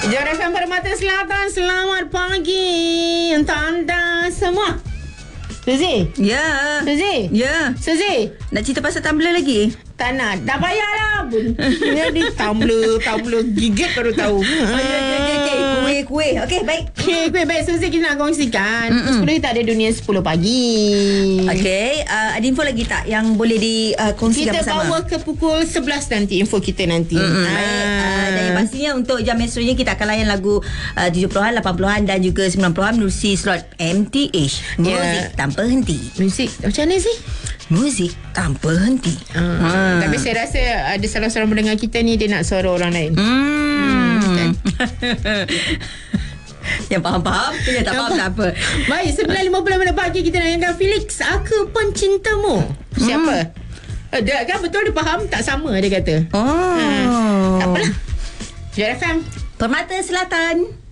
Jara FM Permata Selatan, selamat pagi untuk anda semua. Suzy? Ya. Suzy? Ya. Suzy? Nak cerita pasal Tumblr lagi? Tak nak. Dah bayar lah pun. Dia Tumblr gigit baru tahu. Okay. Kuih. Okey, baik. Okay, baik. Suzy, kita nak kongsikan. Pukul 10 kita ada Dunia 10 pagi. Okey, ada info lagi tak yang boleh dikongsikan Kita bersama? bawa ke pukul 11 nanti info kita nanti. Baik. Dan yang pastinya untuk jam esoknya kita akan layan lagu 70-an, 80-an dan juga 90-an menerusi slot MTH. Muzik tanpa henti. Muzik macam mana sih? Muzik tanpa henti. Tapi saya rasa ada salah seorang pendengar kita ni, dia nak suara orang lain. Kan? Yang faham-faham, yang tak faham tak apa. Baik, 9.50 pagi kita nak yangan Felix, aku pencintamu. Siapa? Dia kan betul, dia faham tak sama dia kata. Tak apalah. Jara FM Permata Selatan.